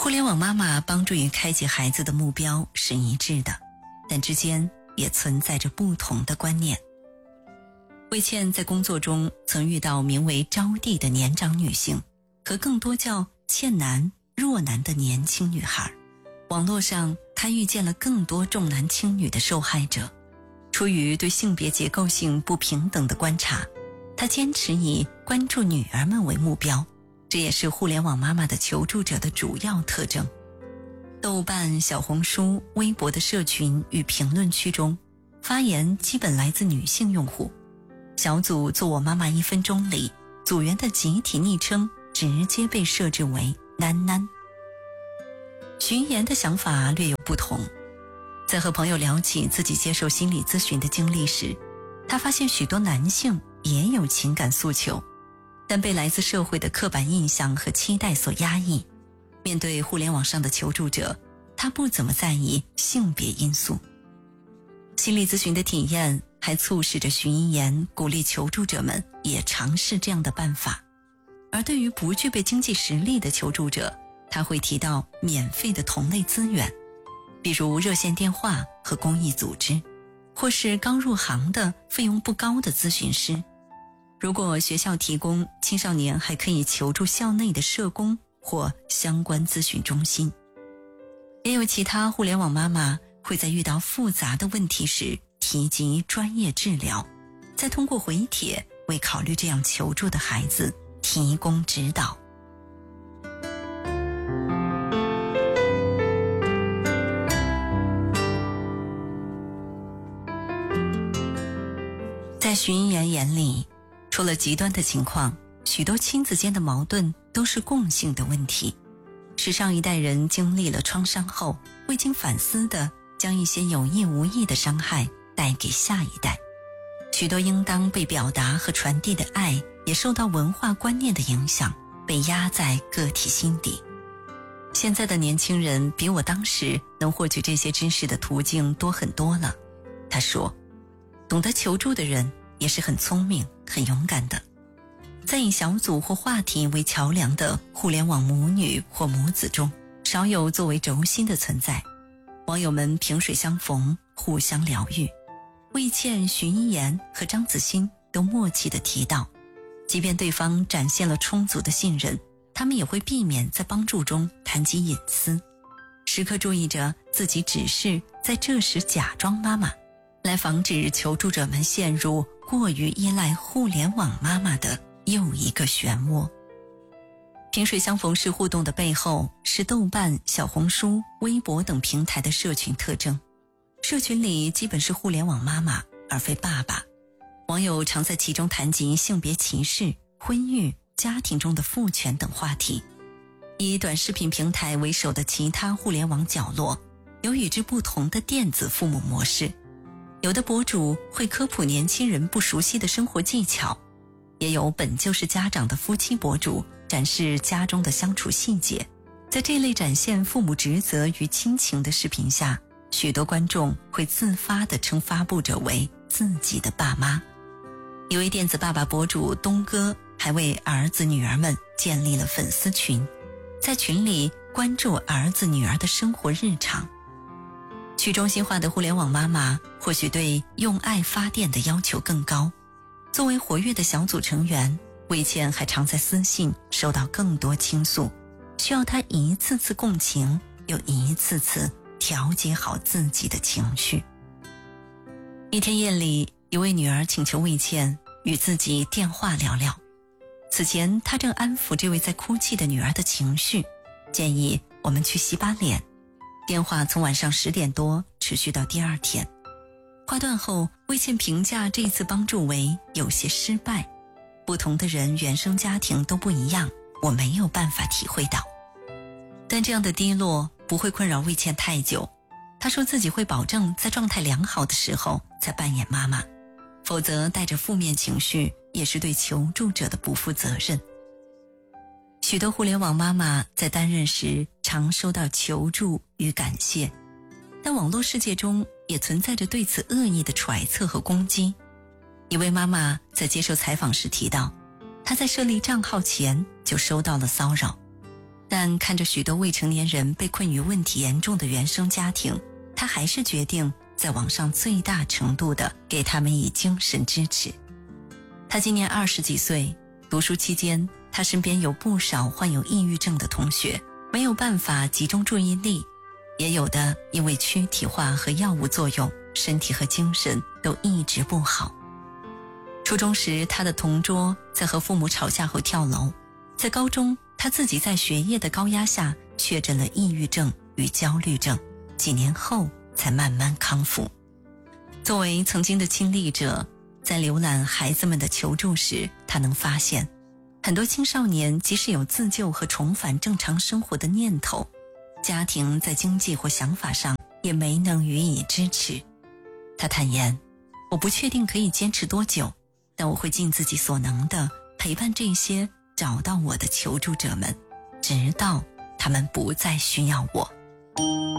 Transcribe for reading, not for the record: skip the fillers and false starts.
互联网妈妈帮助与开启孩子的目标是一致的，但之间也存在着不同的观念。魏倩在工作中曾遇到名为招娣的年长女性和更多叫倩男、若男的年轻女孩。网络上她遇见了更多重男轻女的受害者。出于对性别结构性不平等的观察，她坚持以关注女儿们为目标，这也是互联网妈妈的求助者的主要特征。豆瓣、小红书、微博的社群与评论区中，发言基本来自女性用户。小组做我妈妈1分钟里，组员的集体昵称直接被设置为囡囡。徐岩的想法略有不同，在和朋友聊起自己接受心理咨询的经历时，他发现许多男性也有情感诉求，但被来自社会的刻板印象和期待所压抑。面对互联网上的求助者，他不怎么在意性别因素。心理咨询的体验还促使着徐一言鼓励求助者们也尝试这样的办法。而对于不具备经济实力的求助者，他会提到免费的同类资源，比如热线电话和公益组织，或是刚入行的费用不高的咨询师。如果学校提供，青少年还可以求助校内的社工或相关咨询中心。也有其他互联网妈妈会在遇到复杂的问题时提及专业治疗，再通过回帖为考虑这样求助的孩子提供指导。在徐一言眼里，除了极端的情况，许多亲子间的矛盾都是共性的问题，是上一代人经历了创伤后，未经反思地将一些有意无意的伤害带给下一代。许多应当被表达和传递的爱，也受到文化观念的影响，被压在个体心底。现在的年轻人比我当时能获取这些知识的途径多很多了。他说，懂得求助的人也是很聪明、很勇敢的。在以小组或话题为桥梁的互联网母女或母子中，少有作为轴心的存在。网友们萍水相逢，互相疗愈。魏倩、徐一言和张子欣都默契地提到，即便对方展现了充足的信任，他们也会避免在帮助中谈及隐私，时刻注意着自己只是在这时假装妈妈，来防止求助者们陷入过于依赖互联网妈妈的又一个漩涡。萍水相逢式互动的背后，是豆瓣、小红书、微博等平台的社群特征。社群里基本是互联网妈妈，而非爸爸。网友常在其中谈及性别歧视、婚育、家庭中的父权等话题。以短视频平台为首的其他互联网角落，有与之不同的电子父母模式。有的博主会科普年轻人不熟悉的生活技巧，也有本就是家长的夫妻博主展示家中的相处细节。在这类展现父母职责与亲情的视频下，许多观众会自发地称发布者为自己的爸妈。一位电子爸爸博主东哥还为儿子女儿们建立了粉丝群，在群里关注儿子女儿的生活日常。去中心化的互联网妈妈或许对用爱发电的要求更高。作为活跃的小组成员，魏倩还常在私信收到更多倾诉，需要她一次次共情，又一次次调节好自己的情绪。一天夜里，一位女儿请求魏倩与自己电话聊聊。此前她正安抚这位在哭泣的女儿的情绪，建议我们去洗把脸。电话从晚上10点多持续到第二天。挂断后，魏倩评价这次帮助为有些失败。不同的人原生家庭都不一样，我没有办法体会到。但这样的低落不会困扰魏倩太久。她说自己会保证在状态良好的时候才扮演妈妈，否则带着负面情绪也是对求助者的不负责任。许多互联网妈妈在担任时常收到求助与感谢，但网络世界中也存在着对此恶意的揣测和攻击。一位妈妈在接受采访时提到，她在设立账号前就收到了骚扰。 但看着许多未成年人被困于问题严重的原生家庭，他还是决定在网上最大程度地给他们以精神支持。他今年20几岁，读书期间，他身边有不少患有抑郁症的同学，没有办法集中注意力，也有的因为躯体化和药物作用，身体和精神都一直不好。初中时，他的同桌在和父母吵架后跳楼。在高中，他自己在学业的高压下确诊了抑郁症与焦虑症，几年后才慢慢康复。作为曾经的亲历者，在浏览孩子们的求助时，他能发现很多青少年即使有自救和重返正常生活的念头，家庭在经济或想法上也没能予以支持。他坦言，我不确定可以坚持多久，但我会尽自己所能地陪伴这些找到我的求助者们，直到他们不再需要我。